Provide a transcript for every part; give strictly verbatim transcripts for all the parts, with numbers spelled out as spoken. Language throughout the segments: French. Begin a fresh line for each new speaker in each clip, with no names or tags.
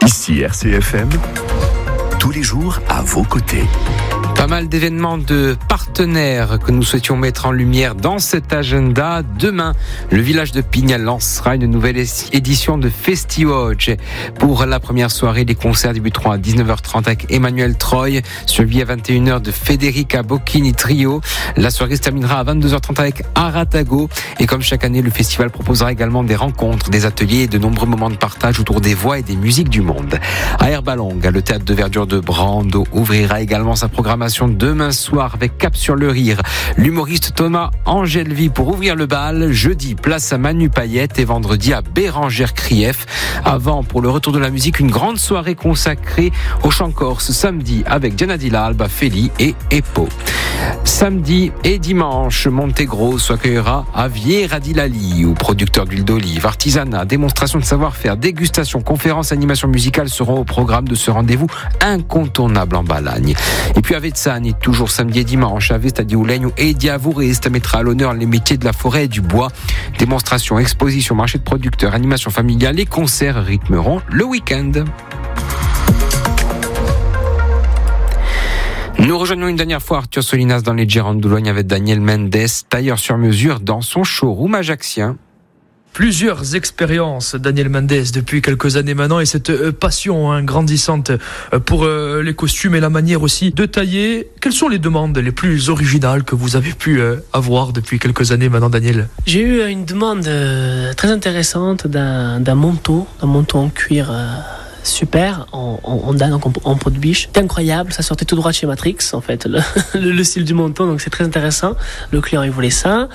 Ici R C F M, tous les jours à vos côtés.
Pas mal d'événements de partenaires que nous souhaitions mettre en lumière dans cet agenda. Demain, le village de Pignal lancera une nouvelle édition de Festi-Oggi. Pour la première soirée, les concerts débuteront à dix-neuf heures trente avec Emmanuel Troy, suivi à vingt et une heures de Federica Bocchini Trio. La soirée se terminera à vingt-deux heures trente avec Aratago. Et comme chaque année, le festival proposera également des rencontres, des ateliers et de nombreux moments de partage autour des voix et des musiques du monde. À Herbalonga, le théâtre de verdure de Brando ouvrira également sa programmation demain soir avec Cap sur le rire. L'humoriste Thomas Angelvi pour ouvrir le bal. Jeudi, place à Manu Payette et vendredi à Bérangère Krief. Avant, pour le retour de la musique, une grande soirée consacrée au chant corse samedi avec Diana Dilla, Alba Feli et Epo. Samedi et dimanche, Montegrosso accueillera Javier Radilali, ou producteur d'huile d'olive, artisanat, démonstration de savoir-faire, dégustation, conférences, animation musicale seront au programme de ce rendez-vous incontournable en Balagne. Et puis à Vetsani, toujours samedi et dimanche, à Vestadi Ulegno et Diavouriste mettra à l'honneur les métiers de la forêt et du bois. Démonstration, exposition, marché de producteurs, animation familiale et concerts rythmeront le week-end. Nous rejoignons une dernière fois Arthur Solinas dans les Girondes d'Oulogne avec Daniel Mendes, tailleur sur mesure dans son showroom ajaccien.
Plusieurs expériences, Daniel Mendes, depuis quelques années maintenant, et cette passion hein, grandissante pour euh, les costumes et la manière aussi de tailler. Quelles sont les demandes les plus originales que vous avez pu euh, avoir depuis quelques années maintenant, Daniel ?
J'ai eu une demande euh, très intéressante d'un, d'un manteau, d'un manteau en cuir euh, super, en, en, en dalle, en, en peau de biche. C'était incroyable, ça sortait tout droit de chez Matrix, en fait, le, le, le style du manteau, donc c'est très intéressant. Le client, il voulait ça.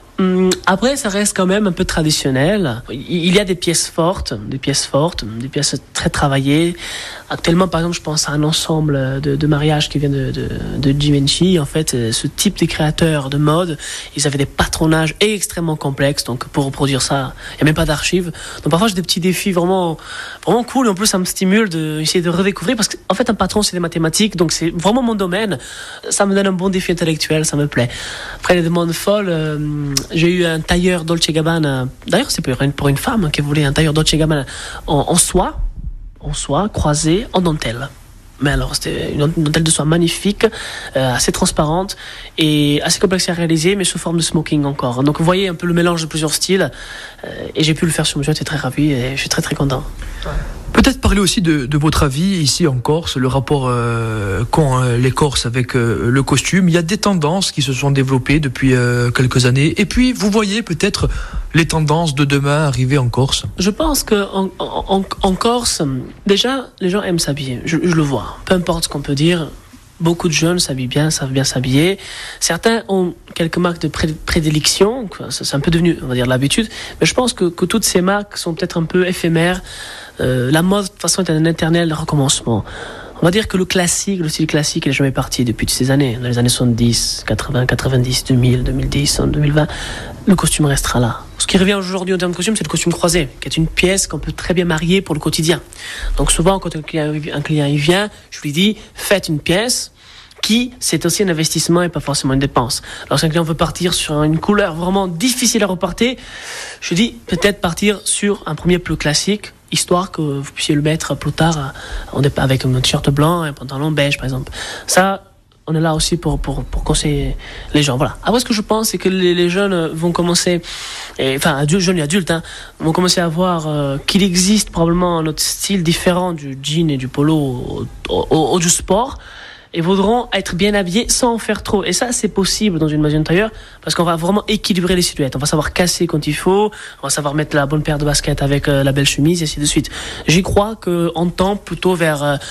Après, ça reste quand même un peu traditionnel. Il y a des pièces fortes, des pièces fortes, des pièces très travaillées. Actuellement, par exemple, je pense à un ensemble de, de mariage qui vient de, de, de Givenchy. En fait, ce type de créateurs de mode, ils avaient des patronages extrêmement complexes. Donc, pour reproduire ça, il n'y a même pas d'archives. Donc, parfois, j'ai des petits défis vraiment, vraiment cool. Et en plus, ça me stimule d'essayer de redécouvrir parce qu'en fait, un patron, c'est des mathématiques. Donc, c'est vraiment mon domaine. Ça me donne un bon défi intellectuel. Ça me plaît. Après, les demandes folles, euh, j'ai eu un tailleur Dolce Gabbana. D'ailleurs, c'est pour une, pour une femme qui voulait un tailleur Dolce Gabbana en, en soie. en soie, croisée, en dentelle. Mais alors, c'était une dentelle de soie magnifique, euh, assez transparente et assez complexe à réaliser, mais sous forme de smoking encore. Donc, vous voyez un peu le mélange de plusieurs styles. Euh, et j'ai pu le faire sur mesure, j'étais très ravi et je suis très très content. Ouais.
Peut-être parler aussi de, de votre avis ici en Corse, le rapport euh, qu'ont euh, les Corses avec euh, le costume. Il y a des tendances qui se sont développées depuis euh, quelques années. Et puis, vous voyez peut-être les tendances de demain arriver en Corse.
Je pense qu'en en, en, en Corse, déjà, les gens aiment s'habiller. Je, je le vois. Peu importe ce qu'on peut dire. Beaucoup de jeunes s'habillent bien, savent bien s'habiller. Certains ont quelques marques de pré- prédilection. C'est un peu devenu, on va dire, l'habitude. Mais je pense que, que toutes ces marques sont peut-être un peu éphémères. Euh, la mode, de toute façon, est un éternel recommencement. On va dire que le classique, le style classique, il est jamais parti depuis toutes ces années. Dans les années soixante-dix, quatre-vingts, quatre-vingt-dix, deux mille, deux mille dix, deux mille vingt, le costume restera là. Ce qui revient aujourd'hui en termes de costume, c'est le costume croisé, qui est une pièce qu'on peut très bien marier pour le quotidien. Donc souvent, quand un client, un client y vient, je lui dis, faites une pièce qui, c'est aussi un investissement et pas forcément une dépense. Lorsqu'un client veut partir sur une couleur vraiment difficile à reporter, je dis, peut-être partir sur un premier plus classique, histoire que vous puissiez le mettre plus tard avec un t-shirt blanc et un pantalon beige, par exemple. Ça, on est là aussi pour, pour, pour conseiller les gens. Voilà. Après, ce que je pense, c'est que les, les jeunes vont commencer, et, enfin, adultes, jeunes et adultes, hein, vont commencer à voir euh, qu'il existe probablement un autre style différent du jean et du polo au, au, au, au du sport. Et voudront être bien habillés sans en faire trop. Et ça, c'est possible dans une maison de tailleur parce qu'on va vraiment équilibrer les silhouettes. On va savoir casser quand il faut, on va savoir mettre la bonne paire de baskets avec euh, la belle chemise et ainsi de suite. J'y crois qu'on tend plutôt vers euh,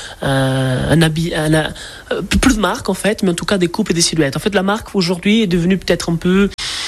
un habit, un, un, euh, plus de marque en fait, mais en tout cas des coupes et des silhouettes. En fait, la marque aujourd'hui est devenue peut-être un peu,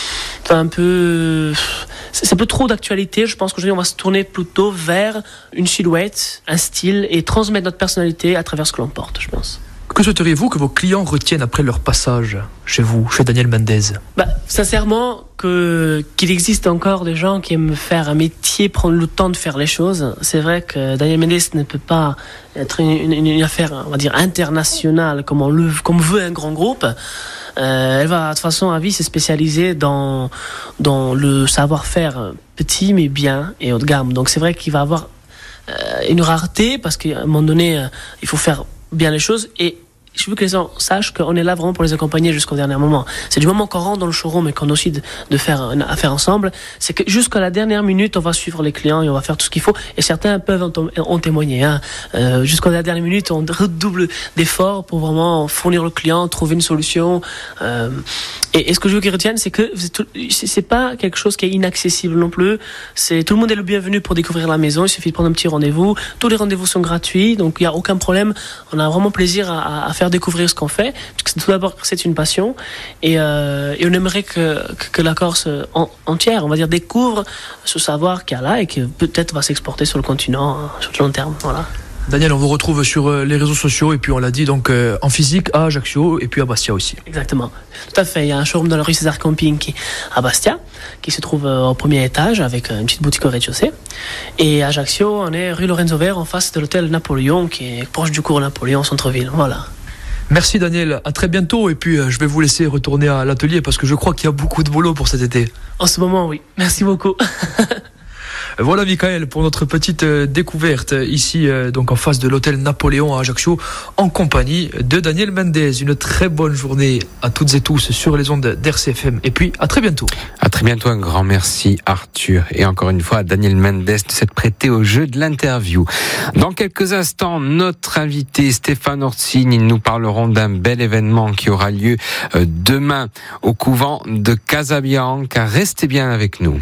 un peu, c'est un peu trop d'actualité. Je pense qu'aujourd'hui, on va se tourner plutôt vers une silhouette, un style et transmettre notre personnalité à travers ce que l'on porte, je pense.
Que souhaiteriez-vous que vos clients retiennent après leur passage chez vous, chez Daniel Mendes ?
Bah, sincèrement, que, qu'il existe encore des gens qui aiment faire un métier, prendre le temps de faire les choses. C'est vrai que Daniel Mendes ne peut pas être une, une, une affaire, on va dire, internationale comme on le, comme veut un grand groupe. Euh, elle va de toute façon à vie se spécialiser dans, dans le savoir-faire petit mais bien et haut de gamme. Donc c'est vrai qu'il va avoir euh, une rareté parce qu'à un moment donné, euh, il faut faire bien les choses et je veux que les gens sachent qu'on est là vraiment pour les accompagner jusqu'au dernier moment. C'est du moment qu'on rentre dans le showroom et qu'on décide de faire une affaire ensemble, c'est que jusqu'à la dernière minute, on va suivre les clients et on va faire tout ce qu'il faut. Et certains peuvent en, en témoigner. Hein. Euh, jusqu'à la dernière minute, on redouble d'efforts pour vraiment fournir le client, trouver une solution. Euh, et, et ce que je veux qu'ils retiennent, c'est que c'est, c'est pas quelque chose qui est inaccessible non plus. C'est tout le monde est le bienvenu pour découvrir la maison. Il suffit de prendre un petit rendez-vous. Tous les rendez-vous sont gratuits, donc il y a aucun problème. On a vraiment plaisir à, à faire découvrir ce qu'on fait, parce que tout d'abord c'est une passion et, euh, et on aimerait que, que, que la Corse en, entière, on va dire, découvre ce savoir qu'il y a là et qui peut-être va s'exporter sur le continent hein, sur le long terme. Voilà.
Daniel, on vous retrouve sur les réseaux sociaux et puis on l'a dit donc euh, en physique à Ajaccio et puis à Bastia aussi.
Exactement, tout à fait. Il y a un showroom dans la rue César Camping qui à Bastia, qui se trouve euh, au premier étage avec une petite boutique au rez-de-chaussée. Et à Ajaccio, on est rue Lorenzo Vert en face de l'hôtel Napoléon qui est proche du cours Napoléon centre-ville. Voilà.
Merci Daniel, à très bientôt et puis euh, je vais vous laisser retourner à l'atelier parce que je crois qu'il y a beaucoup de boulot pour cet été.
En ce moment, oui. Merci beaucoup.
Voilà Michael pour notre petite euh, découverte ici euh, donc en face de l'hôtel Napoléon à Ajaccio en compagnie de Daniel Mendez. Une très bonne journée à toutes et tous sur les ondes d'R C F M et puis à très bientôt.
À très bientôt, un grand merci Arthur et encore une fois à Daniel Mendez de s'être prêté au jeu de l'interview. Dans quelques instants, notre invité Stéphane Orsigne, nous parlerons d'un bel événement qui aura lieu euh, demain au couvent de Casabianca. Restez bien avec nous.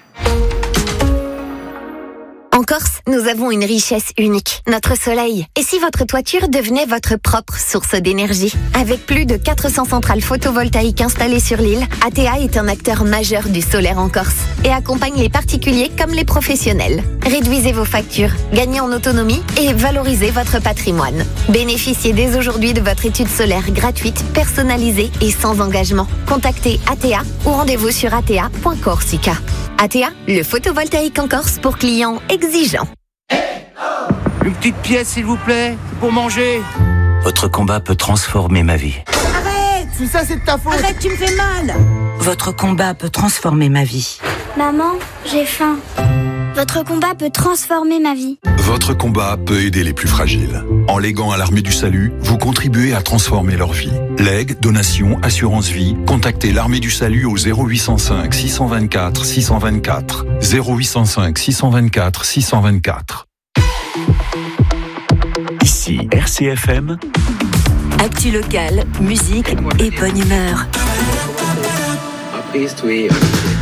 En Corse, nous avons une richesse unique, notre soleil. Et si votre toiture devenait votre propre source d'énergie? Avec plus de quatre cents centrales photovoltaïques installées sur l'île, A T A est un acteur majeur du solaire en Corse et accompagne les particuliers comme les professionnels. Réduisez vos factures, gagnez en autonomie et valorisez votre patrimoine. Bénéficiez dès aujourd'hui de votre étude solaire gratuite, personnalisée et sans engagement. Contactez A T A ou rendez-vous sur a t a point corsica. A T A, le photovoltaïque en Corse pour clients exigeants.
Une petite pièce, s'il vous plaît, pour manger.
Votre combat peut transformer ma vie.
Arrête!
Si ça, c'est de ta faute.
Arrête, tu me fais mal!
Votre combat peut transformer ma vie.
Maman, j'ai faim. Votre combat peut transformer ma vie.
Votre combat peut aider les plus fragiles. En léguant à l'Armée du Salut, vous contribuez à transformer leur vie. Legs, donations, assurance vie, contactez l'Armée du Salut au zéro huit cent cinq six cent vingt-quatre six cent vingt-quatre. zéro huit cent cinq six cent vingt-quatre six cent vingt-quatre.
Ici R C F M.
Actu locale, musique et bonne humeur.